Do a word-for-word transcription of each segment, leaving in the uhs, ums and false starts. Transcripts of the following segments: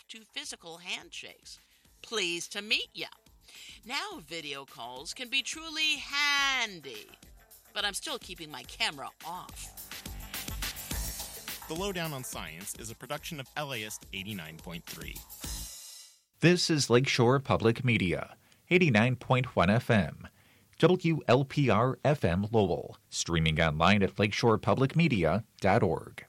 to physical handshakes. Pleased to meet ya. Now video calls can be truly handy, but I'm still keeping my camera off. The Lowdown on Science is a production of L A S eighty-nine point three. This is Lakeshore Public Media, eighty-nine point one F M, W L P R F M Lowell, streaming online at lakeshore public media dot org.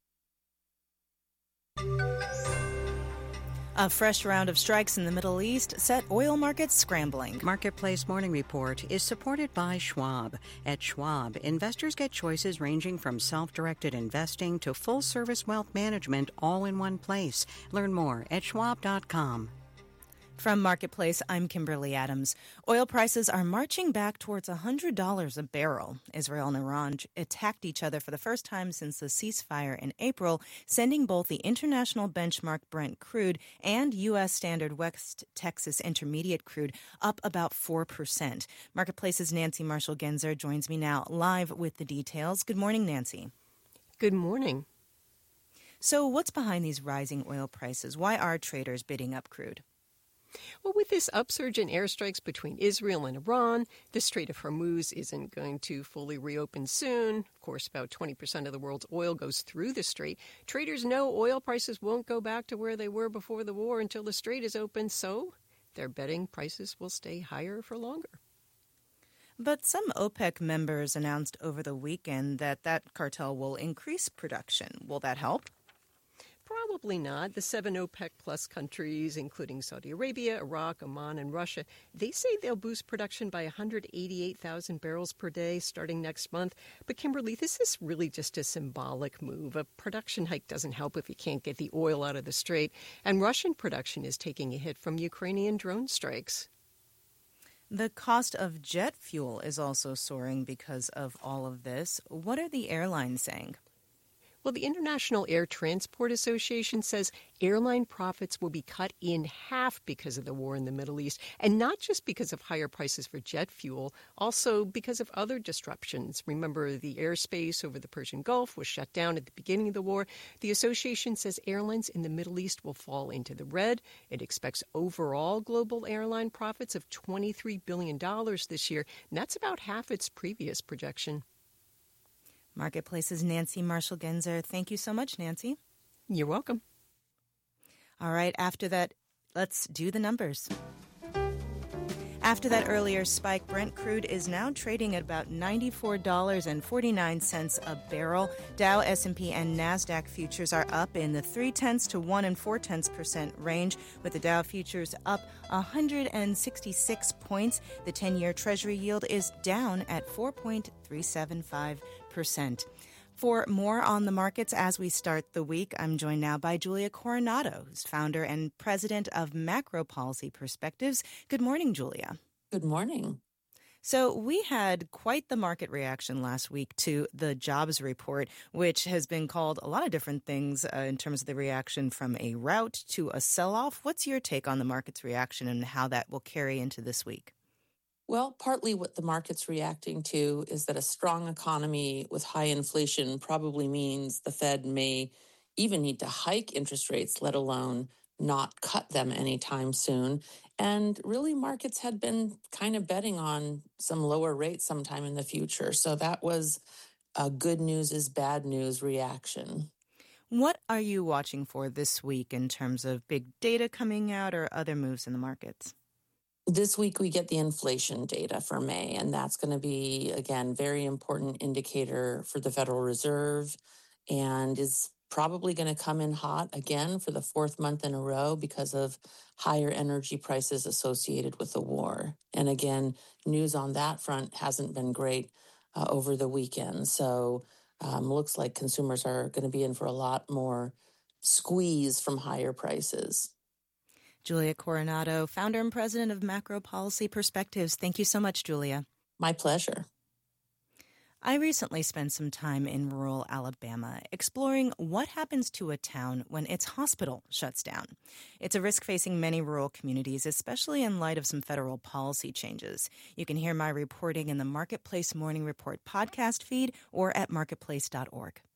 A fresh round of strikes in the Middle East set oil markets scrambling. Marketplace Morning Report is supported by Schwab. At Schwab, investors get choices ranging from self-directed investing to full-service wealth management all in one place. Learn more at schwab dot com. From Marketplace, I'm Kimberly Adams. Oil prices are marching back towards one hundred dollars a barrel. Israel and Iran attacked each other for the first time since the ceasefire in April, sending both the international benchmark Brent crude and U S Standard West Texas Intermediate crude up about four percent. Marketplace's Nancy Marshall-Genzer joins me now live with the details. Good morning, Nancy. Good morning. So what's behind these rising oil prices? Why are traders bidding up crude? Well, with this upsurge in airstrikes between Israel and Iran, the Strait of Hormuz isn't going to fully reopen soon. Of course, about twenty percent of the world's oil goes through the strait. Traders know oil prices won't go back to where they were before the war until the strait is open, so they're betting prices will stay higher for longer. But some OPEC members announced over the weekend that that cartel will increase production. Will that help? Probably not. The seven OPEC plus countries, including Saudi Arabia, Iraq, Oman, and Russia, they say they'll boost production by one hundred eighty-eight thousand barrels per day starting next month. But Kimberly, this is really just a symbolic move. A production hike doesn't help if you can't get the oil out of the strait. And Russian production is taking a hit from Ukrainian drone strikes. The cost of jet fuel is also soaring because of all of this. What are the airlines saying? Well, the International Air Transport Association says airline profits will be cut in half because of the war in the Middle East, and not just because of higher prices for jet fuel, also because of other disruptions. Remember, the airspace over the Persian Gulf was shut down at the beginning of the war. The association says airlines in the Middle East will fall into the red. It expects overall global airline profits of twenty-three billion dollars this year, and that's about half its previous projection. Marketplace's Nancy Marshall-Genzer. Thank you so much, Nancy. You're welcome. All right, after that, let's do the numbers. After that earlier spike, Brent crude is now trading at about ninety-four dollars and forty-nine cents a barrel. Dow, S and P, and NASDAQ futures are up in the three-tenths to one and four-tenths percent range, with the Dow futures up one hundred sixty-six points. The ten-year Treasury yield is down at four point three seven five percent. For more on the markets as we start the week, I'm joined now by Julia Coronado, who's founder and president of Macro Policy Perspectives. Good morning, Julia. Good morning. So we had quite the market reaction last week to the jobs report, which has been called a lot of different things uh, in terms of the reaction from a rout to a sell-off. What's your take on the market's reaction and how that will carry into this week? Well, partly what the market's reacting to is that a strong economy with high inflation probably means the Fed may even need to hike interest rates, let alone not cut them anytime soon. And really, markets had been kind of betting on some lower rates sometime in the future. So that was a good news is bad news reaction. What are you watching for this week in terms of big data coming out or other moves in the markets? This week, we get the inflation data for May, and that's going to be, again, very important indicator for the Federal Reserve and is probably going to come in hot again for the fourth month in a row because of higher energy prices associated with the war. And again, news on that front hasn't been great uh, over the weekend. So um, looks like consumers are going to be in for a lot more squeeze from higher prices. Julia Coronado, founder and president of Macro Policy Perspectives. Thank you so much, Julia. My pleasure. I recently spent some time in rural Alabama exploring what happens to a town when its hospital shuts down. It's a risk facing many rural communities, especially in light of some federal policy changes. You can hear my reporting in the Marketplace Morning Report podcast feed or at marketplace dot org.